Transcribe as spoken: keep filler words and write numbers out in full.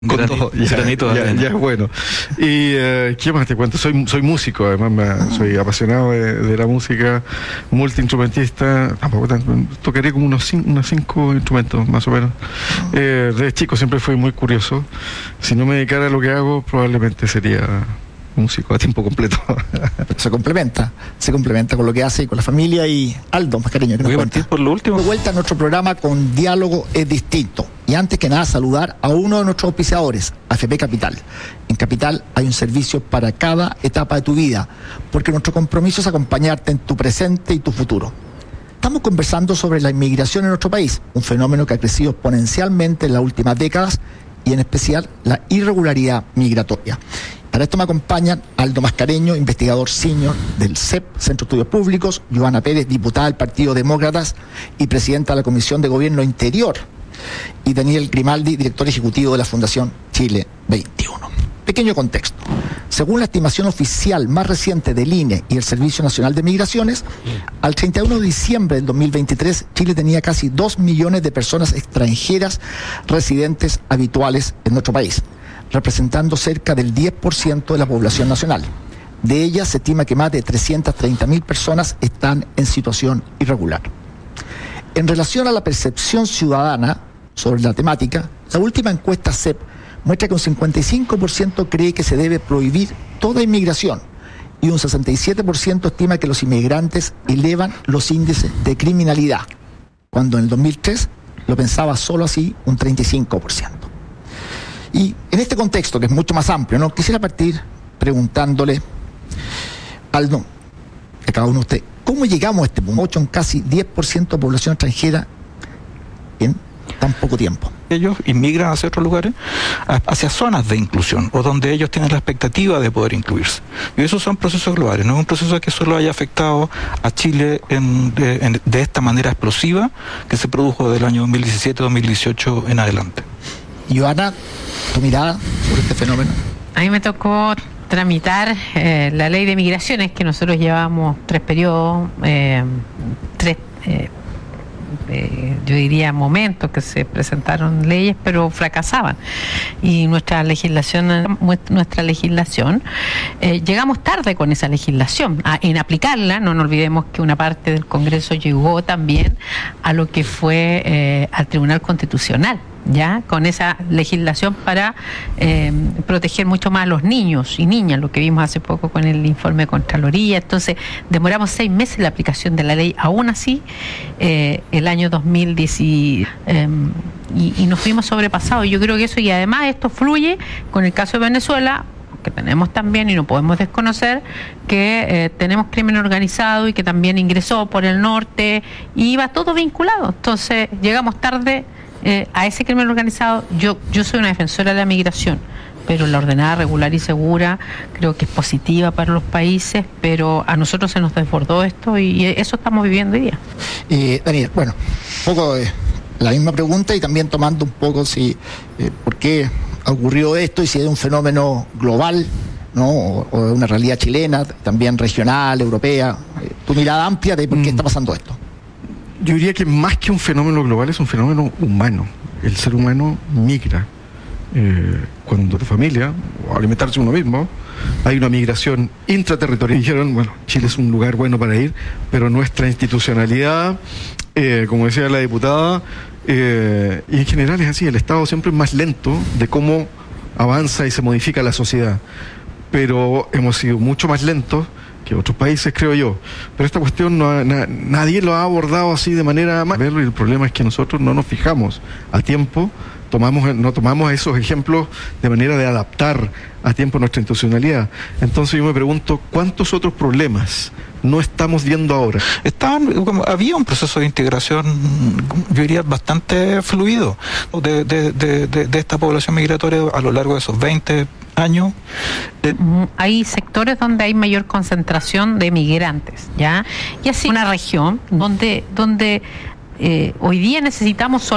Con Granito, todo, ya, granito ya, ya es bueno. Y eh, ¿qué más te cuento? Soy, soy músico, además me, soy apasionado de, de la música, multiinstrumentista, tampoco tanto, tocaré como unos cinco, unos cinco instrumentos más o menos. Eh, desde chico siempre fui muy curioso. Si no me dedicara a lo que hago, probablemente sería músico a tiempo completo. Se complementa, se complementa con lo que hace y con la familia. Y Aldo Mascareño, que nos Voy a cuenta. partir por lo último. De vuelta a nuestro programa con Diálogo es Distinto. Y antes que nada saludar a uno de nuestros auspiciadores, A F P Capital. En Capital hay un servicio para cada etapa de tu vida, porque nuestro compromiso es acompañarte en tu presente y tu futuro. Estamos conversando sobre la inmigración en nuestro país, un fenómeno que ha crecido exponencialmente en las últimas décadas y en especial la irregularidad migratoria. Para esto me acompañan Aldo Mascareño, investigador senior del C E P, Centro de Estudios Públicos, Joana Pérez, diputada del Partido Demócratas y presidenta de la Comisión de Gobierno Interior, y Daniel Grimaldi, director ejecutivo de la Fundación Chile veintiuno. Pequeño contexto. Según la estimación oficial más reciente del I N E y el Servicio Nacional de Migraciones, al treinta y uno de diciembre del dos mil veintitrés, Chile tenía casi dos millones de personas extranjeras residentes habituales en nuestro país, representando cerca del diez por ciento de la población nacional. De ellas se estima que más de trescientas treinta mil personas están en situación irregular. En relación a la percepción ciudadana sobre la temática, la última encuesta C E P muestra que un cincuenta y cinco por ciento cree que se debe prohibir toda inmigración y un sesenta y siete por ciento estima que los inmigrantes elevan los índices de criminalidad, cuando en el dos mil tres lo pensaba solo así un treinta y cinco por ciento. Y en este contexto, que es mucho más amplio, ¿no?, quisiera partir preguntándole, Aldo, a cada uno de ustedes, ¿cómo llegamos a este punto? ocho en casi diez por ciento de población extranjera en tan poco tiempo. Ellos inmigran hacia otros lugares, hacia zonas de inclusión, o donde ellos tienen la expectativa de poder incluirse. Y esos son procesos globales, no es un proceso que solo haya afectado a Chile en, de, en, de esta manera explosiva que se produjo del año dos mil diecisiete dos mil dieciocho en adelante. Joana, tu mirada sobre este fenómeno. A mí me tocó tramitar eh, la ley de migraciones, que nosotros llevamos tres periodos, eh, tres, eh, eh, yo diría momentos que se presentaron leyes, pero fracasaban. Y nuestra legislación, nuestra legislación, eh, llegamos tarde con esa legislación, a, en aplicarla. No nos olvidemos que una parte del Congreso llegó también a lo que fue eh, al Tribunal Constitucional, ya con esa legislación para eh, proteger mucho más a los niños y niñas, lo que vimos hace poco con el informe de Contraloría. Entonces demoramos seis meses en la aplicación de la ley. Aún así, eh, el año dos mil diez eh, y, y nos fuimos sobrepasados. Yo creo que eso, y además esto fluye con el caso de Venezuela, que tenemos también, y no podemos desconocer que eh, tenemos crimen organizado y que también ingresó por el norte, y iba todo vinculado. Entonces llegamos tarde Eh, a ese crimen organizado. Yo yo soy una defensora de la migración, pero la ordenada, regular y segura creo que es positiva para los países, pero a nosotros se nos desbordó esto y eso estamos viviendo hoy día. Eh, Daniel, bueno, un poco eh, la misma pregunta, y también tomando un poco si eh, por qué ocurrió esto y si es un fenómeno global, ¿no?, o, o una realidad chilena, también regional, europea. Eh, tu mirada amplia de por qué mm. está pasando esto. Yo diría que más que un fenómeno global es un fenómeno humano. El ser humano migra. Eh, cuando tu familia, o alimentarse uno mismo, hay una migración intraterritorial. Dijeron, bueno, Chile es un lugar bueno para ir, pero nuestra institucionalidad, eh, como decía la diputada, eh, y en general es así, el Estado siempre es más lento de cómo avanza y se modifica la sociedad. Pero hemos sido mucho más lentos que otros países, creo yo. Pero esta cuestión no, na, nadie lo ha abordado así de manera más. Y el problema es que nosotros no nos fijamos a tiempo, tomamos, no tomamos esos ejemplos de manera de adaptar a tiempo nuestra institucionalidad. Entonces yo me pregunto, ¿cuántos otros problemas no estamos viendo ahora? Estaban, había un proceso de integración, yo diría, bastante fluido de, de, de, de, de esta población migratoria a lo largo de esos veinte años. Hay sectores donde hay mayor concentración de migrantes, ¿ya? Y así una región donde, donde eh, hoy día necesitamos